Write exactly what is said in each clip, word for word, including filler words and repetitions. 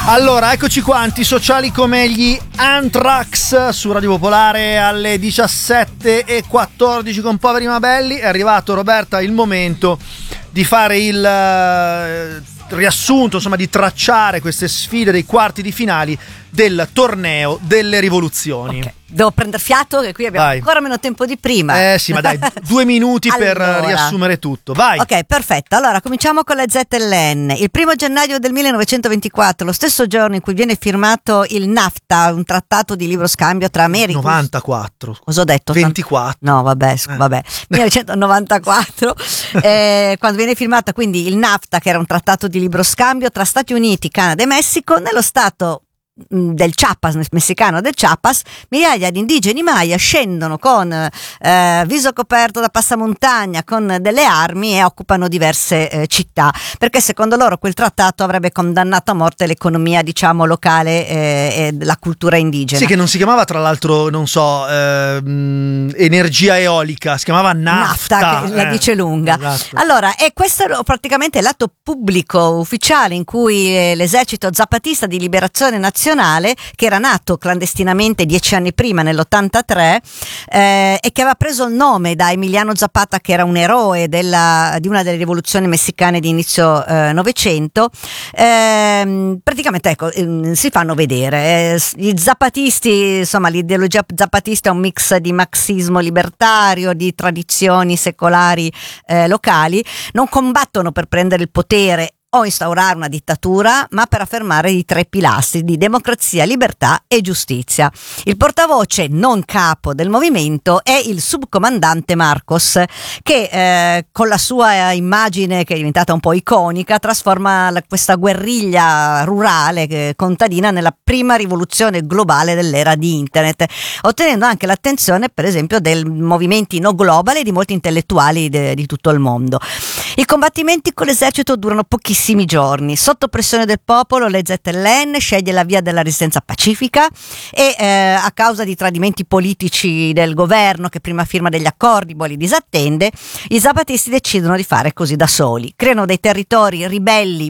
Allora, eccoci qua, antisociali come gli Anthrax su Radio Popolare alle diciassette e quattordici con Poveri ma Belli. È arrivato, Roberta, il momento di fare il eh, riassunto, insomma, di tracciare queste sfide dei quarti di finali del torneo delle rivoluzioni. Okay. Devo prendere fiato, che qui abbiamo Vai. ancora meno tempo di prima. Eh sì, ma dai, due minuti allora. per riassumere tutto. Vai. Ok, perfetto. Allora, cominciamo con le Z L N. Il primo gennaio del millenovecentoventiquattro, lo stesso giorno in cui viene firmato il NAFTA, un trattato di libero scambio tra America... novantaquattro. Cosa ho detto? ventiquattro. No, vabbè, scu- eh. vabbè. millenovecentonovantaquattro, eh, quando viene firmato quindi il NAFTA, che era un trattato di libero scambio tra Stati Uniti, Canada e Messico, nello stato del Chiapas, messicano del Chiapas, migliaia di indigeni Maya scendono con eh, viso coperto da passamontagna, con delle armi, e occupano diverse eh, città, perché secondo loro quel trattato avrebbe condannato a morte l'economia, diciamo, locale eh, e la cultura indigena. Sì, che non si chiamava, tra l'altro, non so, eh, energia eolica, si chiamava nafta. Nafta, che la eh, dice lunga. Esatto. Allora, e questo è praticamente l'atto pubblico ufficiale in cui eh, l'esercito zapatista di liberazione nazionale, che era nato clandestinamente dieci anni prima, nell'ottantatré, eh, e che aveva preso il nome da Emiliano Zapata, che era un eroe della, di una delle rivoluzioni messicane di inizio eh, Novecento, eh, praticamente ecco, eh, si fanno vedere. Eh, gli zapatisti, insomma, l'ideologia zapatista è un mix di marxismo libertario, di tradizioni secolari eh, locali, non combattono per prendere il potere o instaurare una dittatura, ma per affermare i tre pilastri di democrazia, libertà e giustizia. Il portavoce non capo del movimento è il subcomandante Marcos, che eh, con la sua immagine, che è diventata un po' iconica, trasforma la, questa guerriglia rurale eh, contadina nella prima rivoluzione globale dell'era di internet, ottenendo anche l'attenzione, per esempio, dei movimenti no global e di molti intellettuali de, di tutto il mondo. I combattimenti con l'esercito durano pochissimi giorni. Sotto pressione del popolo, le Z L N sceglie la via della resistenza pacifica e eh, a causa di tradimenti politici del governo, che prima firma degli accordi poi li disattende, i zapatisti decidono di fare così da soli. Creano dei territori ribelli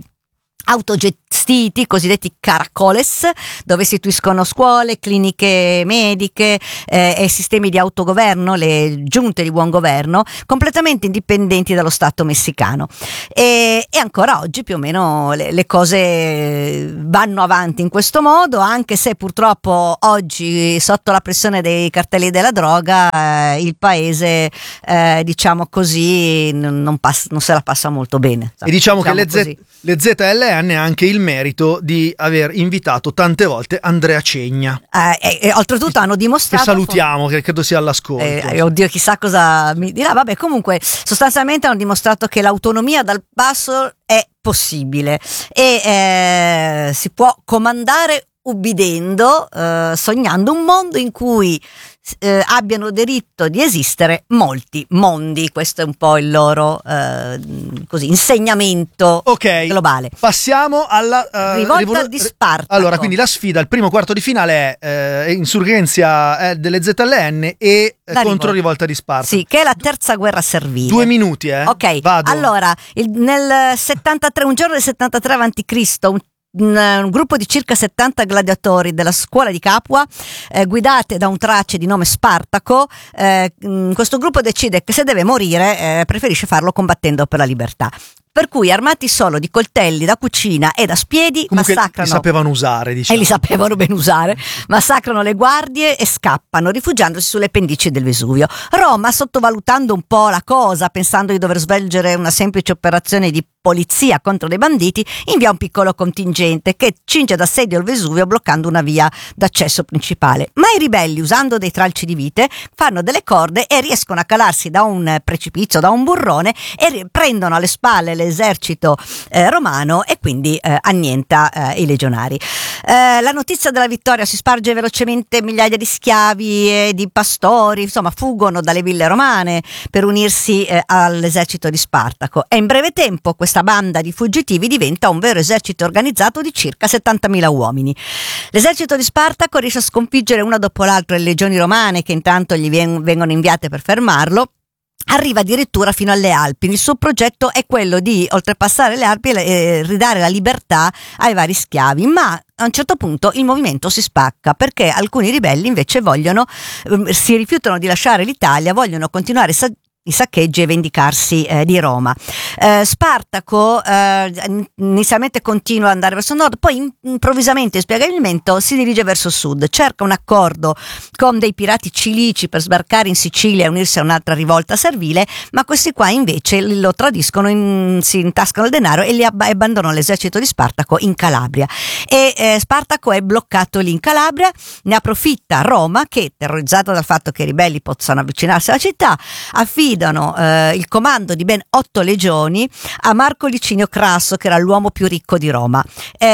autogestiti, cosiddetti caracoles, dove si istituiscono scuole, cliniche mediche eh, e sistemi di autogoverno, le giunte di buon governo, completamente indipendenti dallo Stato messicano. E, e ancora oggi più o meno le, le cose vanno avanti in questo modo, anche se purtroppo oggi, sotto la pressione dei cartelli della droga, eh, il paese, eh, diciamo così, non, pass- non se la passa molto bene. E diciamo, diciamo che le, Z- le Z L N ha anche il merito di aver invitato tante volte Andrea Cegna, eh, e, e oltretutto hanno dimostrato, che salutiamo, che credo sia all'ascolto. eh, oddio, chissà cosa mi dirà. Vabbè, comunque sostanzialmente hanno dimostrato che l'autonomia dal basso è possibile e eh, si può comandare ubbidendo, eh, sognando un mondo in cui eh, abbiano diritto di esistere molti mondi. Questo è un po' il loro eh, così insegnamento okay, globale. Passiamo alla uh, rivolta rivol- di Spartaco. Allora, quindi la sfida, il primo quarto di finale è eh, insurgenza eh, delle Z L N e eh, contro rivolta. rivolta di Spartaco. Sì, che è la terza guerra servile. Due minuti, eh. Ok, vado. Allora, il, nel settantatré, un giorno del settantatré avanti Cristo, un Un, un gruppo di circa settanta gladiatori della scuola di Capua, eh, guidate da un trace di nome Spartaco, eh, questo gruppo decide che se deve morire eh, preferisce farlo combattendo per la libertà. Per cui, armati solo di coltelli da cucina e da spiedi, comunque massacrano. Li sapevano usare, diciamo. E li sapevano ben usare. Massacrano le guardie e scappano, rifugiandosi sulle pendici del Vesuvio. Roma, sottovalutando un po' la cosa, pensando di dover svolgere una semplice operazione di polizia contro dei banditi, invia un piccolo contingente che cinge d'assedio il Vesuvio, bloccando una via d'accesso principale. Ma i ribelli, usando dei tralci di vite, fanno delle corde e riescono a calarsi da un precipizio, da un burrone, e prendono alle spalle l'esercito eh, romano e quindi eh, annienta eh, i legionari. Eh, la notizia della vittoria si sparge velocemente, migliaia di schiavi e di pastori, insomma, fuggono dalle ville romane per unirsi eh, all'esercito di Spartaco, e in breve tempo questa banda di fuggitivi diventa un vero esercito organizzato di circa settantamila uomini. L'esercito di Spartaco riesce a sconfiggere una dopo l'altra le legioni romane, che intanto gli vengono inviate per fermarlo, arriva addirittura fino alle Alpi. Il suo progetto è quello di oltrepassare le Alpi e ridare la libertà ai vari schiavi, ma a un certo punto il movimento si spacca perché alcuni ribelli invece vogliono, si rifiutano di lasciare l'Italia, vogliono continuare sa- i saccheggi e vendicarsi eh, di Roma. Eh, Spartaco eh, inizialmente continua ad andare verso nord, poi in, improvvisamente, inspiegabilmente, si dirige verso sud, cerca un accordo con dei pirati cilici per sbarcare in Sicilia e unirsi a un'altra rivolta servile, ma questi qua invece lo tradiscono, in, si intascano il denaro e li ab- abbandonano l'esercito di Spartaco in Calabria. E eh, Spartaco è bloccato lì in Calabria, ne approfitta Roma che, terrorizzata dal fatto che i ribelli possano avvicinarsi alla città, affida Eh, il comando di ben otto legioni a Marco Licinio Crasso, che era l'uomo più ricco di Roma.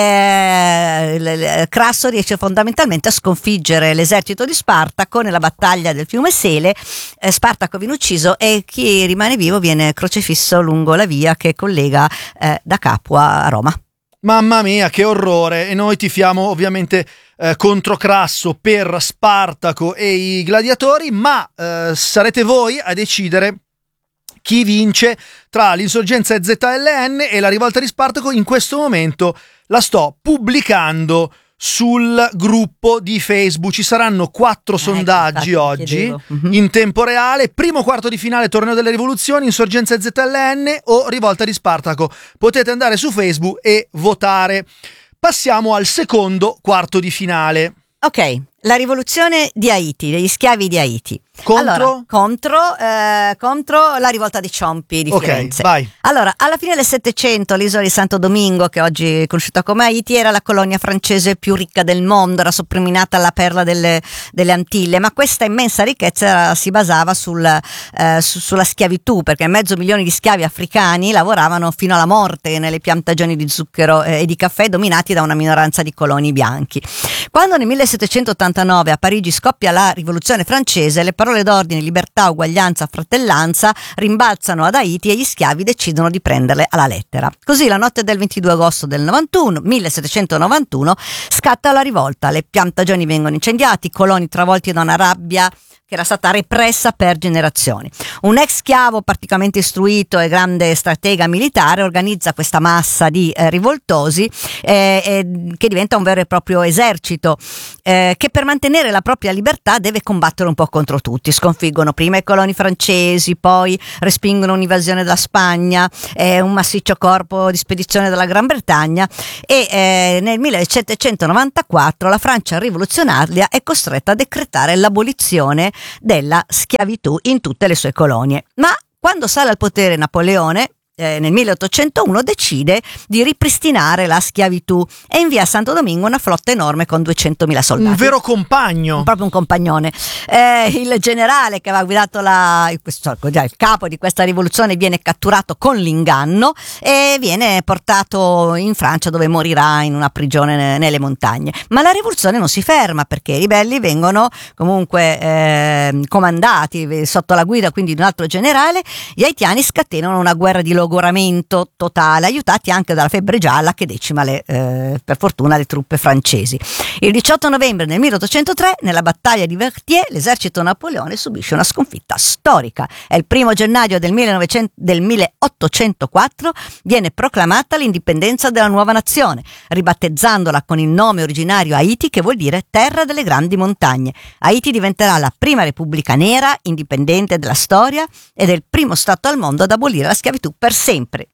Eh, l- l- Crasso riesce fondamentalmente a sconfiggere l'esercito di Spartaco nella battaglia del fiume Sele. eh, Spartaco viene ucciso e chi rimane vivo viene crocefisso lungo la via che collega eh, da Capua a Roma. Mamma mia, che orrore! E noi tifiamo ovviamente eh, contro Crasso per Spartaco e i gladiatori, ma eh, sarete voi a decidere chi vince tra l'insorgenza Z L N e la rivolta di Spartaco. In questo momento la sto pubblicando sul gruppo di Facebook. Ci saranno quattro eh, sondaggi oggi uh-huh. in tempo reale: primo quarto di finale torneo delle rivoluzioni, insorgenza Z L N o rivolta di Spartaco. Potete andare su Facebook e votare. Passiamo al secondo quarto di finale. Ok, la rivoluzione di Haiti, degli schiavi di Haiti. Contro? Allora, contro, eh, contro la rivolta di Ciompi di Firenze. Ok, vai. Allora, alla fine del Settecento l'isola di Santo Domingo, che oggi è conosciuta come Haiti, era la colonia francese più ricca del mondo, era soprannominata la perla delle, delle Antille, ma questa immensa ricchezza si basava sul, eh, su, sulla schiavitù, perché mezzo milione di schiavi africani lavoravano fino alla morte nelle piantagioni di zucchero eh, e di caffè dominati da una minoranza di coloni bianchi. Quando nel millesettecentottantanove a Parigi scoppia la rivoluzione francese, le parole d'ordine libertà, uguaglianza, fratellanza rimbalzano ad Haiti e gli schiavi decidono di prenderle alla lettera. Così la notte del ventidue agosto del novantuno, millesettecentonovantuno scatta la rivolta, le piantagioni vengono incendiate, i coloni travolti da una rabbia che era stata repressa per generazioni. Un ex schiavo praticamente istruito e grande stratega militare organizza questa massa di eh, rivoltosi eh, eh, che diventa un vero e proprio esercito eh, che per mantenere la propria libertà deve combattere un po' contro tutti. Sconfiggono prima i coloni francesi, poi respingono un'invasione dalla Spagna, eh, un massiccio corpo di spedizione dalla Gran Bretagna e eh, nel millesettecentonovantaquattro la Francia rivoluzionaria è costretta a decretare l'abolizione della schiavitù in tutte le sue colonie. Ma quando sale al potere Napoleone eh, nel milleottocentouno decide di ripristinare la schiavitù e invia a Santo Domingo una flotta enorme con duecentomila soldati. Un vero compagno. Proprio un compagnone. Eh, il generale che aveva guidato la, questo, il capo di questa rivoluzione viene catturato con l'inganno e viene portato in Francia, dove morirà in una prigione nelle montagne. Ma la rivoluzione non si ferma, perché i ribelli vengono comunque eh, comandati sotto la guida quindi di un altro generale. Gli haitiani scatenano una guerra di logoramento totale, aiutati anche dalla febbre gialla che decima le, eh, per fortuna le truppe francesi. Il diciotto novembre del milleottocentotre, nella battaglia di Vertier, l'esercito Napoleone subisce una sconfitta storica. È il primo gennaio del, millenovecento, del milleottocentoquattro viene proclamata l'indipendenza della nuova nazione, ribattezzandola con il nome originario Haiti, che vuol dire terra delle grandi montagne. Haiti diventerà la prima repubblica nera indipendente della storia ed è il primo stato al mondo ad abolire la schiavitù per sempre.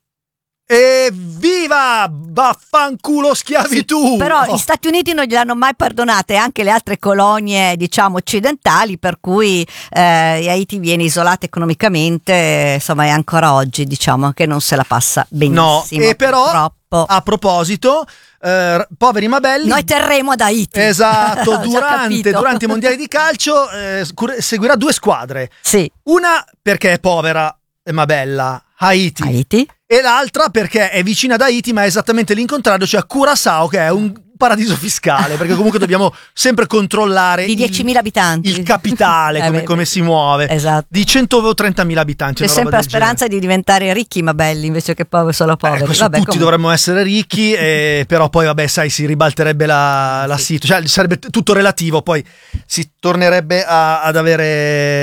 Evviva! Vaffanculo schiavitù! Sì, però oh. gli Stati Uniti non gliel'hanno mai perdonate, anche le altre colonie diciamo occidentali, per cui eh, Haiti viene isolata economicamente, insomma è ancora oggi diciamo che non se la passa benissimo. No, e però purtroppo. A proposito, eh, poveri ma belli, noi terremo ad Haiti. Esatto, durante, durante i mondiali di calcio eh, seguirà due squadre. Sì. Una perché è povera ma bella, Haiti. Haiti. E l'altra perché è vicina ad Haiti, ma è esattamente l'incontrario, cioè Curaçao, che è un paradiso fiscale, perché comunque dobbiamo sempre controllare di diecimila abitanti il capitale, come, eh, come si muove. Esatto. Di centotrentamila abitanti. C'è sempre la speranza genere. di diventare ricchi ma belli invece che poveri, solo poveri. Eh, vabbè, tutti comunque. dovremmo essere ricchi, eh, però poi vabbè, sai, si ribalterebbe la, la sì. situazione, cioè sarebbe tutto relativo, poi si tornerebbe a, ad avere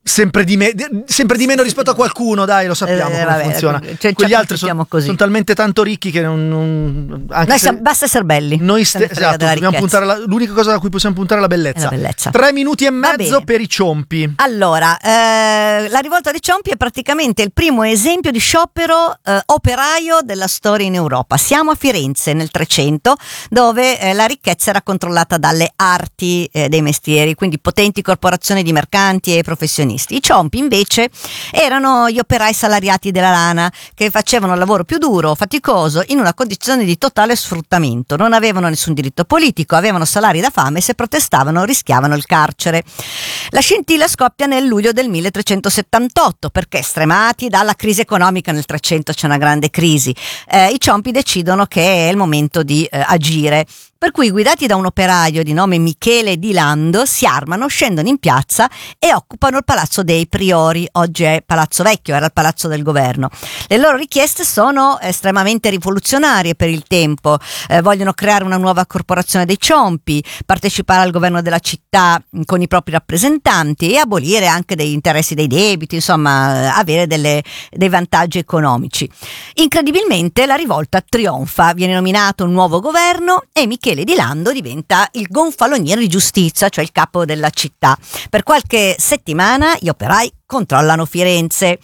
sempre di, me- sempre di meno rispetto a qualcuno, dai, lo sappiamo Eh, come vabbè, funziona. cioè, Quegli ci altri sono, così. sono talmente tanto ricchi che non, non anche Noi se siamo, basta essere belli. noi Se ne ste- frega esatto, della dobbiamo ricchezza. puntare la, l'unica cosa da cui possiamo puntare è la bellezza. È la bellezza. Tre minuti e Va mezzo bene. per i ciompi. Allora, eh, la rivolta dei ciompi è praticamente il primo esempio di sciopero eh, operaio della storia in Europa. Siamo a Firenze nel trecento, dove eh, la ricchezza era controllata dalle arti eh, dei mestieri, quindi potenti corporazioni di mercanti e professionisti. I ciompi invece erano gli operai salariati della lana, che facevano il lavoro più duro, faticoso, in una condizione di totale sfruttamento. Non avevano nessun diritto politico, avevano salari da fame e se protestavano rischiavano il carcere. La scintilla scoppia nel luglio del milletrecentosettantotto perché, stremati dalla crisi economica, nel trecento c'è una grande crisi, eh, i ciompi decidono che è il momento di eh, agire. Per cui, guidati da un operaio di nome Michele Di Lando, si armano, scendono in piazza e occupano il Palazzo dei Priori. Oggi è Palazzo Vecchio, era il palazzo del governo. Le loro richieste sono estremamente rivoluzionarie per il tempo. Eh, vogliono creare una nuova corporazione dei ciompi, partecipare al governo della città con i propri rappresentanti e abolire anche degli interessi dei debiti, insomma, avere delle, dei vantaggi economici. Incredibilmente la rivolta trionfa, viene nominato un nuovo governo e Michele Di Lando diventa il gonfaloniere di giustizia, cioè il capo della città. Per qualche settimana gli operai controllano Firenze,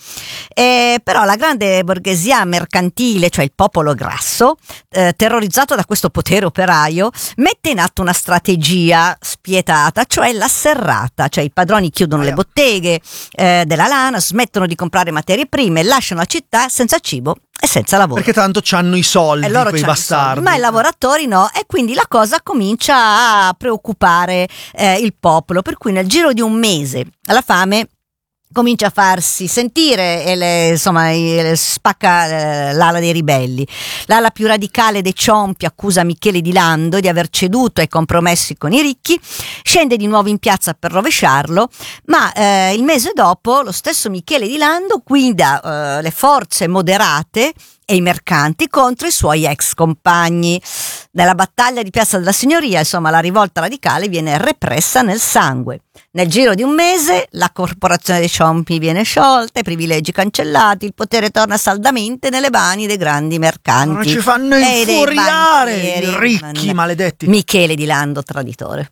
eh, però la grande borghesia mercantile, cioè il popolo grasso, eh, terrorizzato da questo potere operaio, mette in atto una strategia spietata, cioè la serrata, cioè i padroni chiudono le botteghe eh, della lana, smettono di comprare materie prime, lasciano la città senza cibo e senza lavoro. Perché tanto c'hanno i soldi, E loro quei c'hanno i bastardi. soldi, ma i lavoratori no, e quindi la cosa comincia a preoccupare eh, il popolo, per cui nel giro di un mese la fame comincia a farsi sentire e le, insomma le spacca eh, l'ala dei ribelli. L'ala più radicale dei ciompi accusa Michele Di Lando di aver ceduto ai compromessi con i ricchi, scende di nuovo in piazza per rovesciarlo, ma eh, il mese dopo lo stesso Michele Di Lando guida eh, le forze moderate e i mercanti contro i suoi ex compagni. Nella battaglia di Piazza della Signoria, insomma, la rivolta radicale viene repressa nel sangue. Nel giro di un mese la corporazione dei ciompi viene sciolta, i privilegi cancellati, il potere torna saldamente nelle mani dei grandi mercanti. Non ci fanno e dei infuriare i banchieri. ricchi maledetti. Michele Di Lando traditore.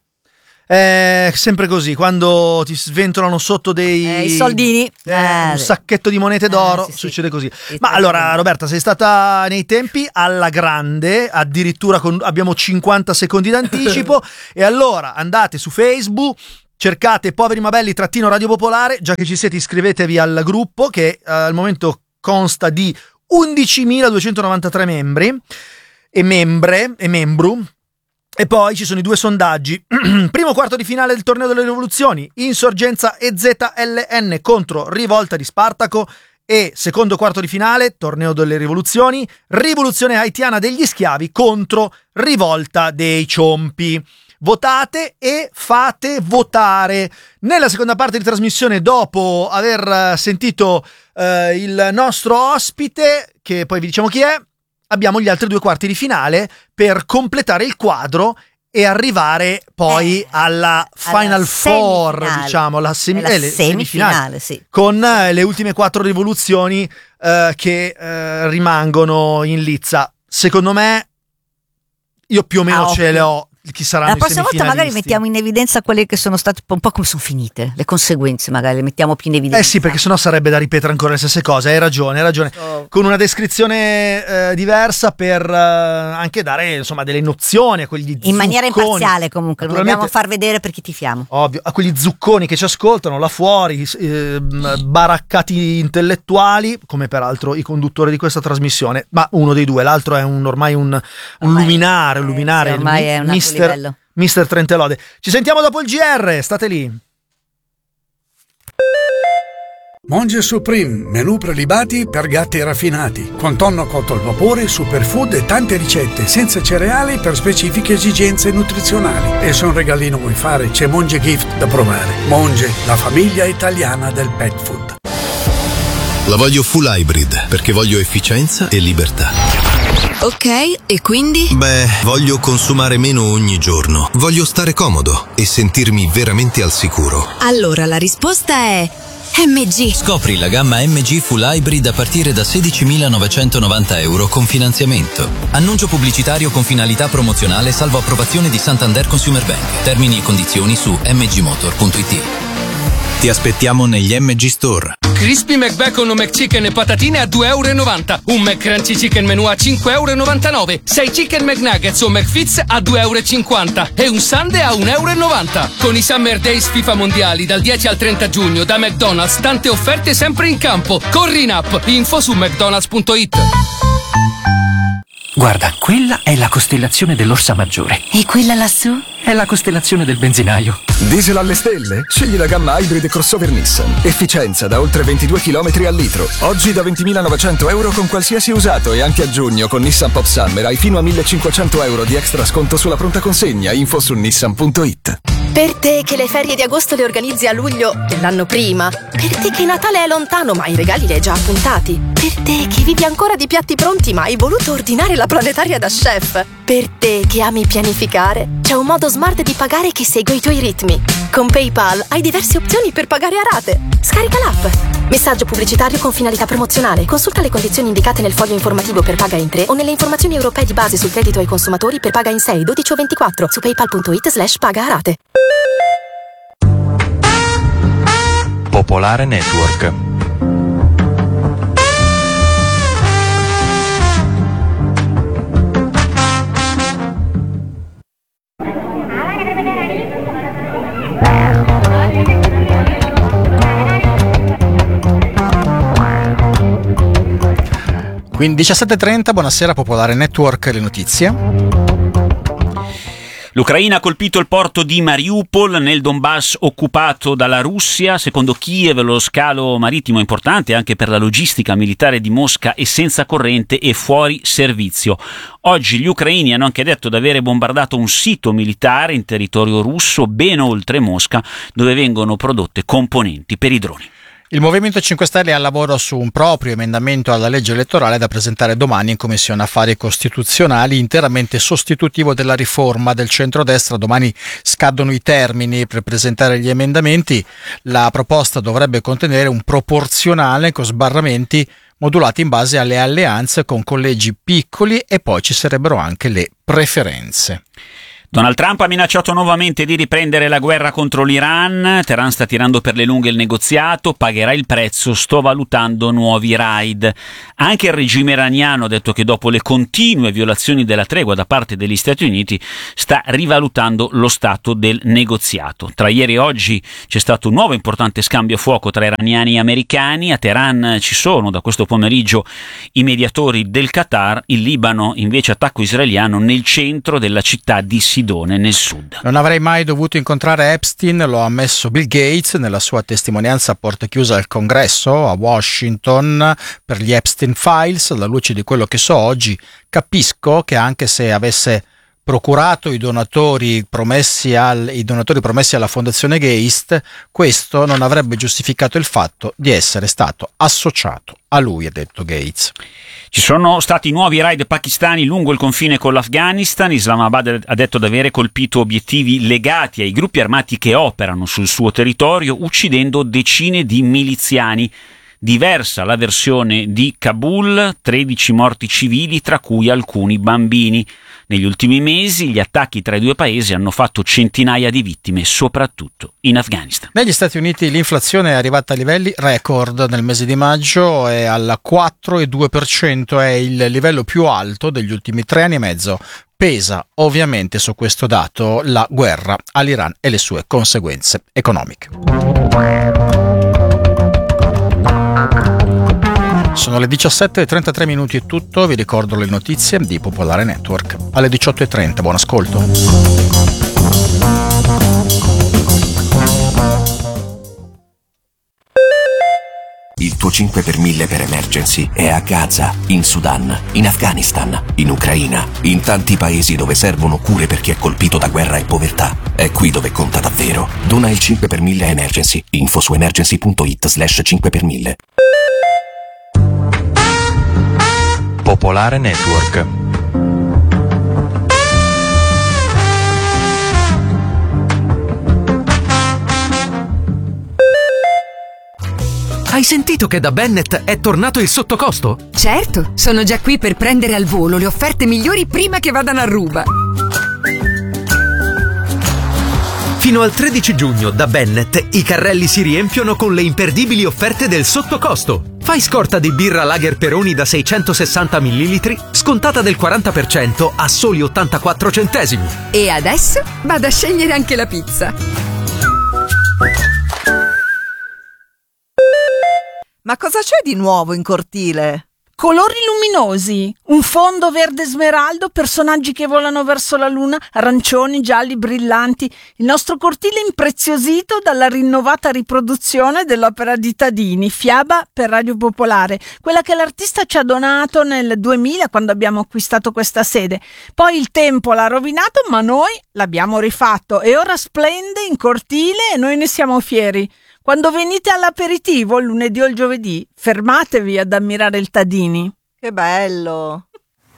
È sempre così, quando ti sventolano sotto dei Eh, i soldini. eh, Eh, un sì. sacchetto di monete d'oro, Eh, sì, sì. succede così. Sì, Ma sì, allora, sì. Roberta, sei stata nei tempi alla grande, addirittura con, abbiamo cinquanta secondi d'anticipo. E allora andate su Facebook, cercate Poveri ma Belli trattino Radio Popolare, già che ci siete iscrivetevi al gruppo che eh, al momento consta di undicimiladuecentonovantatré membri e membre e membru. E poi ci sono i due sondaggi. Primo quarto di finale del torneo delle rivoluzioni, Insorgenza e Z L N contro Rivolta di Spartaco. E secondo quarto di finale, torneo delle rivoluzioni, Rivoluzione haitiana degli schiavi contro Rivolta dei ciompi. Votate e fate votare. Nella seconda parte di trasmissione, dopo aver sentito eh, il nostro ospite, che poi vi diciamo chi è, abbiamo gli altri due quarti di finale per completare il quadro e arrivare poi Eh, alla Final alla Four, semifinale. diciamo, la semi- È la eh, le semifinali, semifinale, sì. con eh, le ultime quattro rivoluzioni eh, che eh, rimangono in lizza. Secondo me, io più o meno Ah, ce le ho. Chi saranno La i prossima volta magari semifinalisti. mettiamo in evidenza quelle che sono state un po' come sono finite, le conseguenze magari le mettiamo più in evidenza. Eh sì, perché sennò sarebbe da ripetere ancora le stesse cose. Hai ragione, hai ragione. Oh. Con una descrizione eh, diversa per eh, anche dare insomma delle nozioni a quegli zucconi. In maniera imparziale comunque, non Naturalmente, dobbiamo far vedere per chi tifiamo. ovvio, a quegli zucconi che ci ascoltano là fuori, eh, baraccati intellettuali, come peraltro i conduttori di questa trasmissione, ma uno dei due, l'altro è un, ormai un, un Ormai- luminare, un eh, luminare, sì, ormai il è un altro mister, livello. mister Trentelode. Ci sentiamo dopo il G R, state lì. Monge Supreme, menù prelibati per gatti raffinati, con tonno cotto al vapore, superfood e tante ricette senza cereali per specifiche esigenze nutrizionali. E se un regalino vuoi fare, c'è Monge Gift da provare. Monge, la famiglia italiana del pet food. La voglio full hybrid perché voglio efficienza e libertà. Ok, e quindi? Beh, voglio consumare meno ogni giorno. Voglio stare comodo e sentirmi veramente al sicuro. Allora la risposta è M G. Scopri la gamma M G Full Hybrid a partire da sedicimilanovancentonovanta euro con finanziamento. Annuncio pubblicitario con finalità promozionale salvo approvazione di Santander Consumer Bank. Termini e condizioni su m g motor punto i t. Ti aspettiamo negli M G Store. Crispy McBacon o McChicken e patatine a due e novanta euro. Un McCrunchy Chicken Menù a cinque e novantanove euro. sei Chicken McNuggets o McFits a due e cinquanta euro. E un Sundae a un e novanta euro. Con i Summer Days FIFA Mondiali dal dieci al trenta giugno da McDonald's, tante offerte sempre in campo. Corri in app. Info su mcdonalds punto it. Guarda, quella è la costellazione dell'Orsa Maggiore. E quella lassù? È la costellazione del benzinaio. Diesel alle stelle? Scegli la gamma Hybrid crossover Nissan. Efficienza da oltre ventidue chilometri al litro. Oggi da ventimilanovecento euro con qualsiasi usato e anche a giugno con Nissan Pop Summer hai fino a millecinquecento euro di extra sconto sulla pronta consegna. Info su nissan punto it. Per te che le ferie di agosto le organizzi a luglio dell'anno prima. Per te che Natale è lontano ma i regali li hai già appuntati. Per te che vivi ancora di piatti pronti ma hai voluto ordinare la planetaria da chef. Per te che ami pianificare, c'è un modo smart di pagare che segue i tuoi ritmi. Con PayPal hai diverse opzioni per pagare a rate. Scarica l'app. Messaggio pubblicitario con finalità promozionale. Consulta le condizioni indicate nel foglio informativo per Paga in tre o nelle informazioni europee di base sul credito ai consumatori per Paga in sei, dodici o ventiquattro su paypal punto it slash paga a rate. Popolare Network. Quindi diciassette e trenta, buonasera Popolare Network, le notizie. L'Ucraina ha colpito il porto di Mariupol nel Donbass occupato dalla Russia. Secondo Kiev lo scalo marittimo è importante anche per la logistica militare di Mosca è senza corrente e fuori servizio. Oggi gli ucraini hanno anche detto di avere bombardato un sito militare in territorio russo ben oltre Mosca dove vengono prodotte componenti per i droni. Il Movimento cinque Stelle è al lavoro su un proprio emendamento alla legge elettorale da presentare domani in Commissione Affari Costituzionali, interamente sostitutivo della riforma del centrodestra. Domani scadono i termini per presentare gli emendamenti. La proposta dovrebbe contenere un proporzionale con sbarramenti modulati in base alle alleanze con collegi piccoli e poi ci sarebbero anche le preferenze. Donald Trump ha minacciato nuovamente di riprendere la guerra contro l'Iran. Teheran sta tirando per le lunghe il negoziato, pagherà il prezzo, sto valutando nuovi raid. Anche il regime iraniano ha detto che dopo le continue violazioni della tregua da parte degli Stati Uniti sta rivalutando lo stato del negoziato. Tra ieri e oggi c'è stato un nuovo importante scambio a fuoco tra iraniani e americani. A Teheran ci sono da questo pomeriggio i mediatori del Qatar. Il Libano invece attacco israeliano nel centro della città di Sidone nel sud. Non avrei mai dovuto incontrare Epstein, lo ha ammesso Bill Gates nella sua testimonianza a porta chiusa al Congresso a Washington per gli Epstein Files. Alla luce di quello che so oggi capisco che anche se avesse procurato i donatori promessi al, i donatori promessi alla fondazione Geist, questo non avrebbe giustificato il fatto di essere stato associato a lui, ha detto Gates. Ci sono stati nuovi raid pakistani lungo il confine con l'Afghanistan. Islamabad ha detto di avere colpito obiettivi legati ai gruppi armati che operano sul suo territorio, uccidendo decine di miliziani. Diversa la versione di Kabul, tredici morti civili, tra cui alcuni bambini. Negli ultimi mesi gli attacchi tra i due paesi hanno fatto centinaia di vittime, soprattutto in Afghanistan. Negli Stati Uniti l'inflazione è arrivata a livelli record nel mese di maggio, è al quattro virgola due per cento, è il livello più alto degli ultimi tre anni e mezzo. Pesa ovviamente su questo dato la guerra all'Iran e le sue conseguenze economiche. Sono le diciassette e trentatré minuti, è tutto. Vi ricordo le notizie di Popolare Network alle diciotto e trenta. Buon ascolto. Il tuo cinque per mille per emergency è a Gaza, in Sudan, in Afghanistan, in Ucraina, in tanti paesi dove servono cure per chi è colpito da guerra e povertà. È qui dove conta davvero. Dona il cinque per mille a emergency. Info su emergency punto it slash cinque per mille. Popolare Network. sentito che da Bennett è tornato il sottocosto? Certo, sono già qui per prendere al volo le offerte migliori prima che vadano a ruba. Fino al tredici giugno da Bennett i carrelli si riempiono con le imperdibili offerte del sottocosto. Fai scorta di birra Lager Peroni da seicentosessanta millilitri, scontata del quaranta per cento a soli ottantaquattro centesimi. E adesso vado a scegliere anche la pizza. Ma cosa c'è di nuovo in cortile? Colori luminosi, un fondo verde smeraldo, personaggi che volano verso la luna, arancioni, gialli, brillanti. Il nostro cortile impreziosito dalla rinnovata riproduzione dell'opera di Tadini, Fiaba per Radio Popolare, quella che l'artista ci ha donato nel duemila quando abbiamo acquistato questa sede. Poi il tempo l'ha rovinato, ma noi l'abbiamo rifatto e ora splende in cortile e noi ne siamo fieri. Quando venite all'aperitivo, il lunedì o il giovedì, fermatevi ad ammirare il Tadini. Che bello!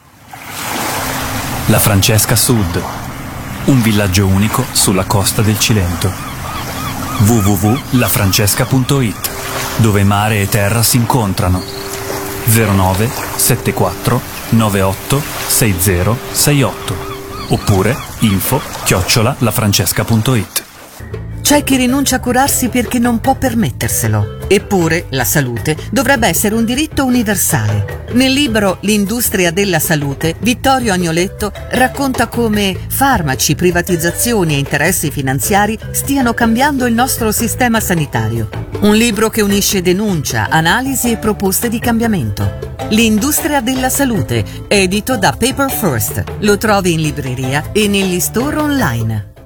La Francesca Sud, un villaggio unico sulla costa del Cilento. w w w punto la francesca punto i t, dove mare e terra si incontrano. zero nove sette quattro nove otto sei zero sei otto oppure info chiocciola lafrancesca punto i t. C'è chi rinuncia a curarsi perché non può permetterselo. Eppure la salute dovrebbe essere un diritto universale. Nel libro L'industria della salute, Vittorio Agnoletto racconta come farmaci, privatizzazioni e interessi finanziari stiano cambiando il nostro sistema sanitario. Un libro che unisce denuncia, analisi e proposte di cambiamento. L'industria della salute, edito da Paper First. Lo trovi in libreria e negli store online.